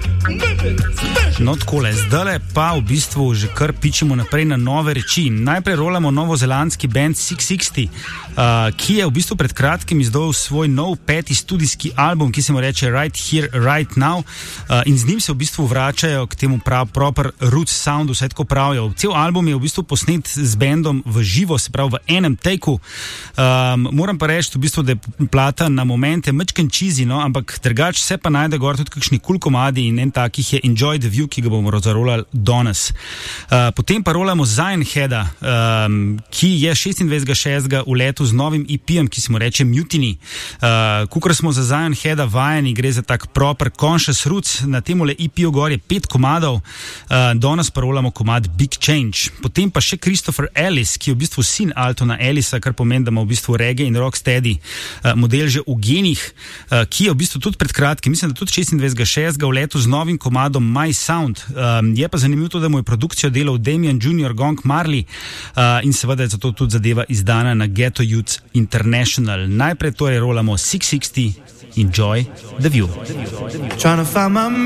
No, takole, zdaj pa v bistvu že kar pičimo naprej na nove reči. Najprej rolamo novozelandski band 660, ki je v bistvu pred kratkim izdal svoj nov 5. studijski album, ki se mu reče Right Here, Right Now, in z njim se v bistvu vračajo k temu proper roots soundu, vse tako pravijo. Cel album je v bistvu posnet z bandom v živo, se pravi v enem takeu. Moram pa reči v bistvu, da je plata na momente mečken cheesy, no, ampak drugače se pa najde gor tudi kakšni cool komadi in en takih je Enjoy the View, ki ga bomo zarolali danes. Potem pa rolamo Zion Heada, ki je 26.6. v letu z novim EP-em, ki se mu reče Mutiny. Kukor smo za Zion Heada vajeni, gre za tak proper conscious roots, na temule EP-u gor je 5 komadov, danes pa rolamo komad Big Change. Potem pa še Christopher Ellis, ki je v bistvu sin Altona Ellisa, kar pomeni, da ima v bistvu reggae in rocksteady model že v genih, ki je v bistvu tudi pred kratkim, mislim, da tudi 26.6. v letu z novim komadom My Sound. Je pa zanimivo to, da mu je produkcijo delal Damien Jr. Gong Marley, in seveda je zato tudi zadeva izdana na Ghetto Youth International. Najprej torej rolamo 660, Enjoy the View.